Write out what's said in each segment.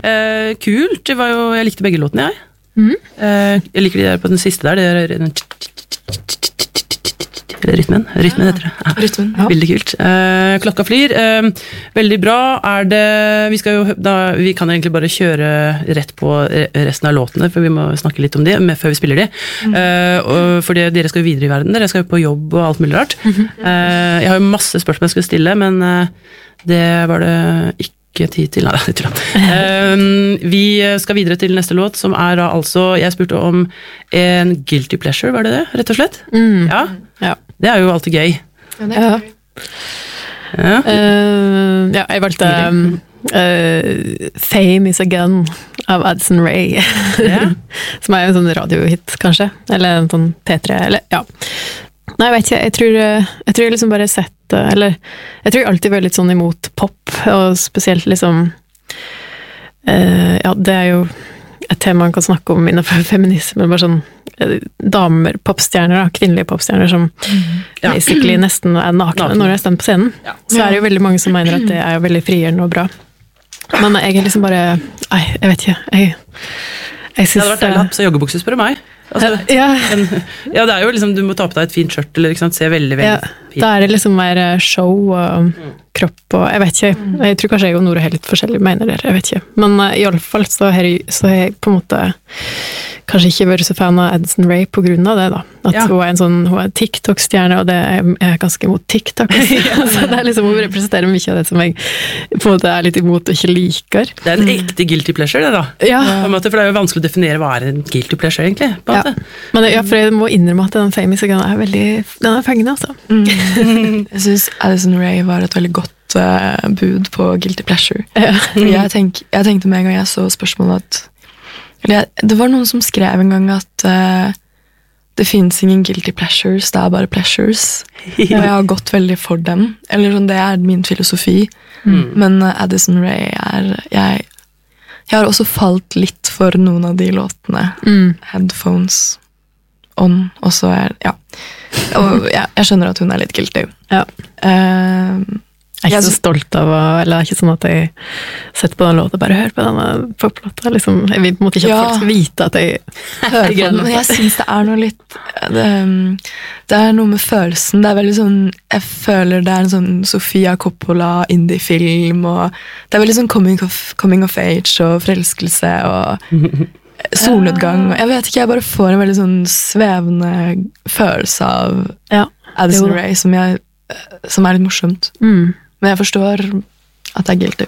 Kult, jeg likte begge låtene, jeg. Jeg liker de der på den siste der, rytmen heter det. Rytmen, ja. Veldig kult. Klokka flyr. Veldig bra. Vi kan egentlig bare kjøre rett på resten av låtene, for vi må snakke litt om det før vi spiller de. For dere skal jo videre i verden, dere skal jo på jobb og alt mulig rart. Jeg har jo masse spørsmål jeg skal stille, men det var det ikke tid til. Nei, det tror jeg. Vi skal videre til neste låt, som da altså, jeg spurte om en guilty pleasure, var det, rett og slett? Ja. Det jo alltid gøy. Ja, det gøy. Ja, jeg valgte Fame is a Gun av Addison Rae. Som en sånn radiohit, kanskje. Eller en sånn P3, eller ja. Nei, jeg vet ikke, jeg tror jeg liksom bare eller jeg tror jeg alltid var litt sånn imot pop, og spesielt liksom ja, det jo et tema man kan snakke om innenfor feminisme, bare sånn damer, popstjerner, kvinnelige popstjerner som basically nesten nakne når de står på scenen. Så det jo veldig mange som mener at det jo veldig frigjørende og bra. Men jeg liksom bare, nei, jeg vet ikke, jeg synes det hadde vært deilig så joggebukse, spør du meg. Altså, ja, det jo liksom, du må ta på deg et fint skjørt, eller ikke sant, se veldig fint. Da det liksom mer show og kropp, og jeg vet ikke, jeg tror kanskje jeg og Nora har litt forskjellige mener der, jeg vet ikke. Men i alle fall så har jeg på en måte kanskje ikke vært så fan av Addison Rae på grunn av det da. At hun en sånn, hun TikTok-stjerne, og det jeg ganske imot TikTok. Så det liksom, hun representerer mye av det som jeg på en måte litt imot og ikke liker. Det en ekte guilty pleasure, det da. Ja. På en måte, for det jo vanskelig å definere hva en guilty pleasure egentlig, på en måte. Men for jeg må innrømme at den Famous Again den fengende, altså. Jeg synes Addison Rae var et veldig godt bud på guilty pleasure. Jeg tenkte med en gang jeg så spørsmålet at det var noen som skrev en gang at det finnes ingen guilty pleasures, det bare pleasures. Og jeg har gått veldig for dem. Eller sånn, det min filosofi. Men Addison Rae jeg har også falt litt for noen av de låtene. Headphones on, og så ja. Og jeg skjønner at hun litt guilty. Ja. Jeg ikke så stolt av, eller ikke sånn at jeg setter på den låten, bare hør på denne poplåta, liksom. Jeg vil på en måte ikke at folk skal vite at jeg hører på den. Men jeg synes det noe litt, det noe med følelsen, det veldig sånn, jeg føler det en sånn Sofia Coppola indie-film, og det veldig sånn coming of age, og forelskelse, og solnedgang, og jeg vet ikke, jeg bare får en veldig sånn svevende følelse av Addison Rae, som litt morsomt. Men jeg forstår at det guilty.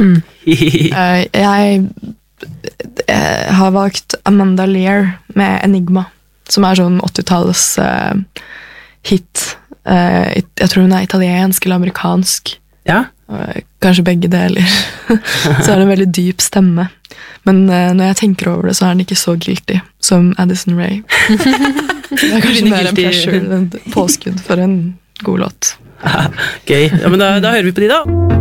Jeg har valgt Amanda Lear med Enigma, som sånn 80-talls hit. Jeg tror hun italiensk eller amerikansk. Ja. Kanskje begge deler. Så det en veldig dyp stemme. Men når jeg tenker over det, så den ikke så guilty som Addison Rae. Det kanskje mer en pleasure, en påskudd for en god låt. Gøy. Ja, men da hører vi på de da.